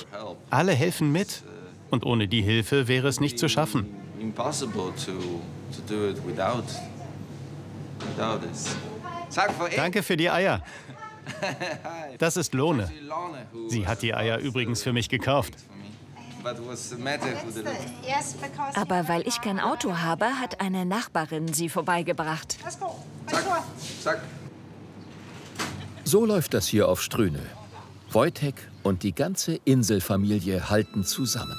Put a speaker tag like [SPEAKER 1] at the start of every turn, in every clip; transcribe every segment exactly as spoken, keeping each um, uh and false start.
[SPEAKER 1] wichtig. Alle helfen mit. Und ohne die Hilfe wäre es nicht zu schaffen. Danke für die Eier. Das ist Lone. Sie hat die Eier übrigens für mich gekauft.
[SPEAKER 2] Aber weil ich kein Auto habe, hat eine Nachbarin sie vorbeigebracht.
[SPEAKER 3] So läuft das hier auf Strünø. Wojtek und die ganze Inselfamilie halten zusammen.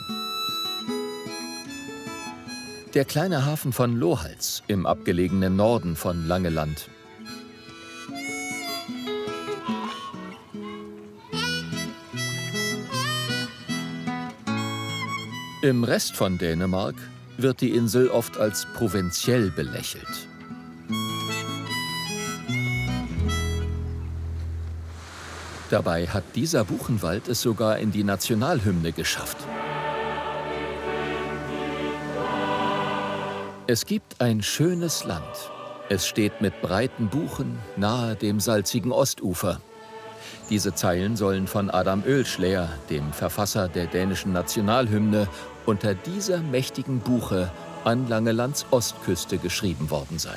[SPEAKER 3] Der kleine Hafen von Lohals im abgelegenen Norden von Langeland. Im Rest von Dänemark wird die Insel oft als provinziell belächelt. Dabei hat dieser Buchenwald es sogar in die Nationalhymne geschafft. Es gibt ein schönes Land. Es steht mit breiten Buchen nahe dem salzigen Ostufer. Diese Zeilen sollen von Adam Oehlenschläger, dem Verfasser der dänischen Nationalhymne, unter dieser mächtigen Buche an Langelands Ostküste geschrieben worden sein.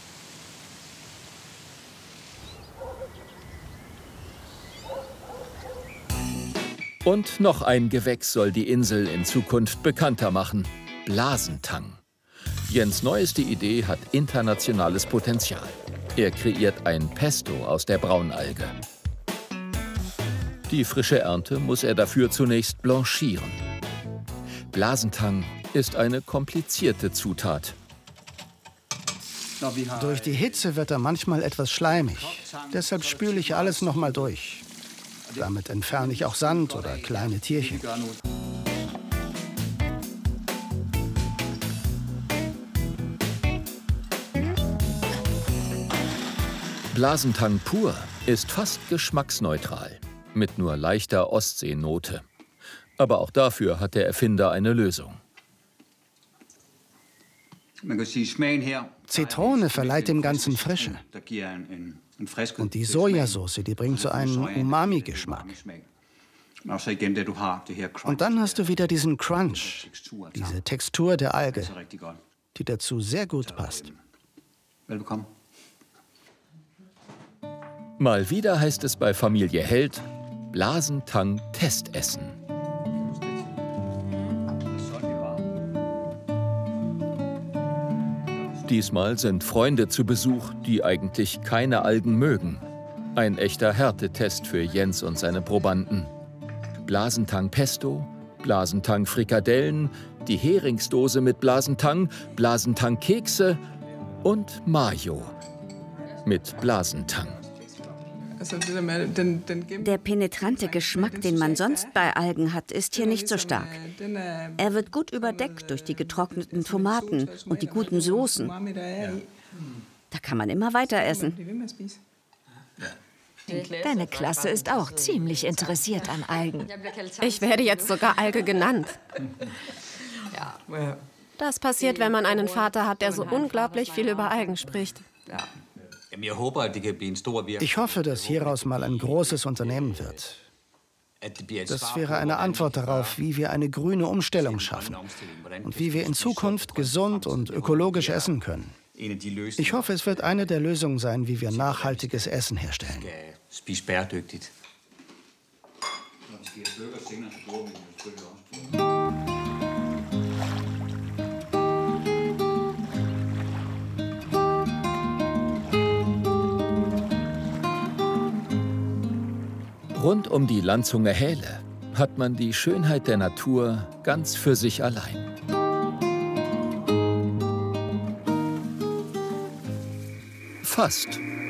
[SPEAKER 3] Und noch ein Gewächs soll die Insel in Zukunft bekannter machen: Blasentang. Jens' neueste Idee hat internationales Potenzial. Er kreiert ein Pesto aus der Braunalge. Die frische Ernte muss er dafür zunächst blanchieren. Blasentang ist eine komplizierte Zutat.
[SPEAKER 4] Durch die Hitze wird er manchmal etwas schleimig. Deshalb spüle ich alles noch mal durch. Damit entferne ich auch Sand oder kleine Tierchen.
[SPEAKER 3] Blasentang pur ist fast geschmacksneutral, mit nur leichter Ostseenote. Aber auch dafür hat der Erfinder eine Lösung.
[SPEAKER 4] Zitrone verleiht dem Ganzen Frische. Und die Sojasauce, die bringt so einen Umami-Geschmack. Und dann hast du wieder diesen Crunch, diese Textur der Alge, die dazu sehr gut passt.
[SPEAKER 3] Mal wieder heißt es bei Familie Held: Blasentang Testessen. Diesmal sind Freunde zu Besuch, die eigentlich keine Algen mögen. Ein echter Härtetest für Jens und seine Probanden. Blasentang Pesto, Blasentang Frikadellen, die Heringsdose mit Blasentang, Blasentang Kekse und Mayo mit Blasentang.
[SPEAKER 2] Der penetrante Geschmack, den man sonst bei Algen hat, ist hier nicht so stark. Er wird gut überdeckt durch die getrockneten Tomaten und die guten Soßen. Da kann man immer weiter essen. Deine Klasse ist auch ziemlich interessiert an Algen.
[SPEAKER 5] Ich werde jetzt sogar Alge genannt. Das passiert, wenn man einen Vater hat, der so unglaublich viel über Algen spricht.
[SPEAKER 4] Ich hoffe, dass hieraus mal ein großes Unternehmen wird. Das wäre eine Antwort darauf, wie wir eine grüne Umstellung schaffen und wie wir in Zukunft gesund und ökologisch essen können. Ich hoffe, es wird eine der Lösungen sein, wie wir nachhaltiges Essen herstellen.
[SPEAKER 3] Rund um die Landsunger Häle hat man die Schönheit der Natur ganz für sich allein. Fast.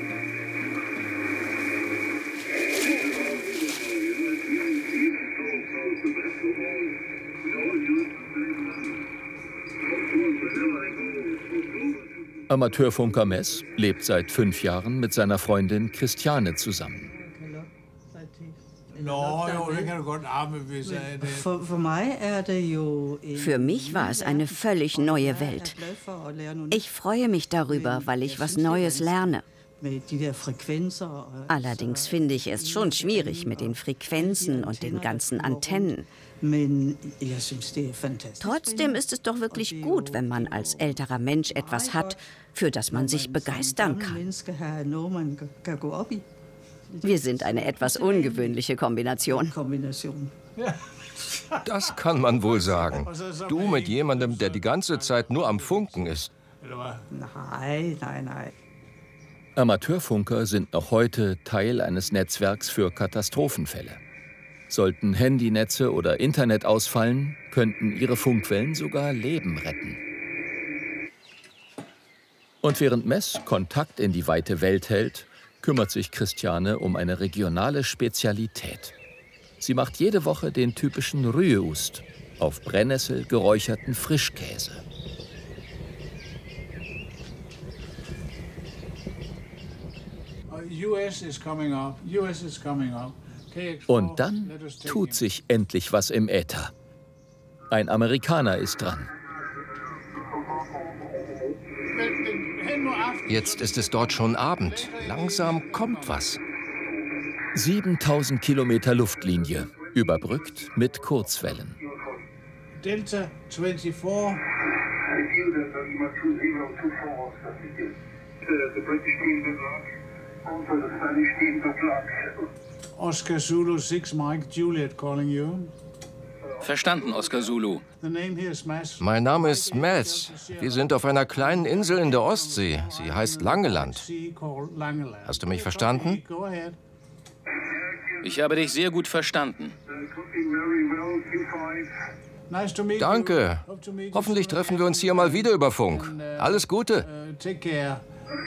[SPEAKER 3] Amateurfunker Mess lebt seit fünf Jahren mit seiner Freundin Christiane zusammen.
[SPEAKER 2] Für mich war es eine völlig neue Welt. Ich freue mich darüber, weil ich was Neues lerne. Allerdings finde ich es schon schwierig mit den Frequenzen und den ganzen Antennen. Trotzdem ist es doch wirklich gut, wenn man als älterer Mensch etwas hat, für das man sich begeistern kann. Wir sind eine etwas ungewöhnliche Kombination.
[SPEAKER 6] Das kann man wohl sagen. Du mit jemandem, der die ganze Zeit nur am Funken ist.
[SPEAKER 4] Nein, nein, nein.
[SPEAKER 3] Amateurfunker sind noch heute Teil eines Netzwerks für Katastrophenfälle. Sollten Handynetze oder Internet ausfallen, könnten ihre Funkwellen sogar Leben retten. Und während Mess Kontakt in die weite Welt hält, kümmert sich Christiane um eine regionale Spezialität. Sie macht jede Woche den typischen Rüeost auf Brennnessel geräucherten Frischkäse. Und dann tut sich endlich was im Äther. Ein Amerikaner ist dran.
[SPEAKER 6] Jetzt ist es dort schon Abend. Langsam kommt was.
[SPEAKER 3] siebentausend Kilometer Luftlinie, überbrückt mit Kurzwellen.
[SPEAKER 7] Delta vierundzwanzig. Oscar Zulu six Mike Juliet calling you.
[SPEAKER 8] Verstanden, Oscar Zulu.
[SPEAKER 7] The name here is Mass.
[SPEAKER 6] Mein Name ist Mess. Wir sind auf einer kleinen Insel in der Ostsee. Sie heißt Langeland. Hast du mich verstanden?
[SPEAKER 7] Go ahead.
[SPEAKER 8] Ich habe dich sehr gut verstanden.
[SPEAKER 7] Nice to meet you.
[SPEAKER 6] Danke.
[SPEAKER 7] Hope to meet you
[SPEAKER 6] Hoffentlich
[SPEAKER 7] soon.
[SPEAKER 6] treffen wir uns hier mal wieder über Funk. Alles Gute.
[SPEAKER 7] Uh, take care.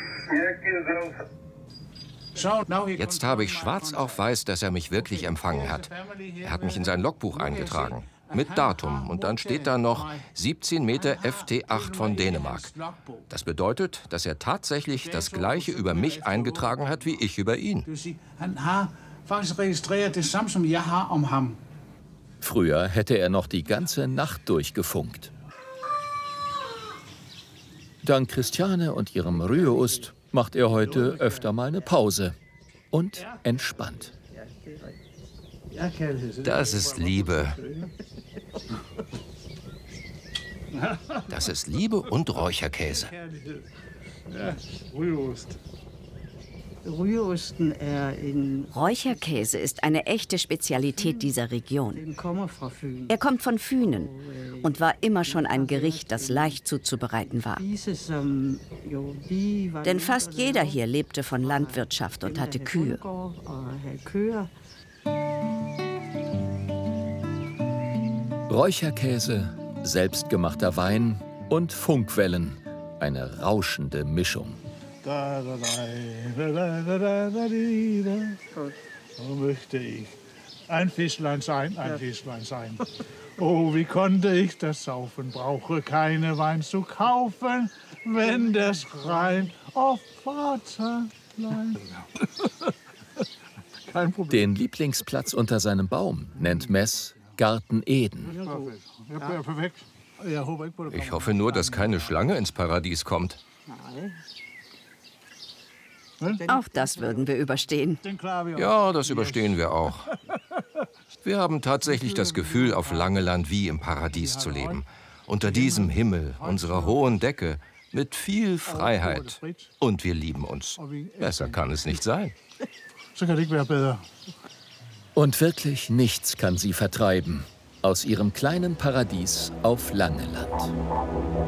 [SPEAKER 7] So, now he
[SPEAKER 6] Jetzt habe ich schwarz auf weiß, dass er mich wirklich empfangen hat. Er hat mich in sein Logbuch eingetragen. Mit Datum. Und dann steht da noch siebzehn Meter F T acht von Dänemark. Das bedeutet, dass er tatsächlich das Gleiche über mich eingetragen hat, wie ich über ihn.
[SPEAKER 7] Han har faktisk registreret det samme som jeg har om ham.
[SPEAKER 3] Früher hätte er noch die ganze Nacht durchgefunkt. Dank Christiane und ihrem Rüeost macht er heute öfter mal eine Pause und entspannt.
[SPEAKER 6] Das ist Liebe. Das ist Liebe und Räucherkäse.
[SPEAKER 2] Räucherkäse ist eine echte Spezialität dieser Region. Er kommt von Fünen und war immer schon ein Gericht, das leicht zuzubereiten war. Denn fast jeder hier lebte von Landwirtschaft und hatte Kühe.
[SPEAKER 3] Räucherkäse, selbstgemachter Wein und Funkwellen. Eine rauschende Mischung.
[SPEAKER 7] Da, da, da, da, da, da, da, di, da. So möchte ich ein Fischlein sein, ein Fischlein sein. Oh, wie konnte ich das saufen? Brauche keine Wein zu kaufen, wenn das rein auf Vaterlein. Kein Problem.
[SPEAKER 3] Den Lieblingsplatz unter seinem Baum nennt Mess Garten Eden.
[SPEAKER 7] Ja, perfekt. Ja,
[SPEAKER 6] Ich hoffe nur, dass keine Schlange ins Paradies kommt.
[SPEAKER 2] Auch das würden wir überstehen.
[SPEAKER 6] Ja, das überstehen wir auch. Wir haben tatsächlich das Gefühl, auf Langeland wie im Paradies zu leben. Unter diesem Himmel, unserer hohen Decke, mit viel Freiheit. Und wir lieben uns. Besser kann es nicht sein.
[SPEAKER 3] Und wirklich nichts kann sie vertreiben aus ihrem kleinen Paradies auf Langeland.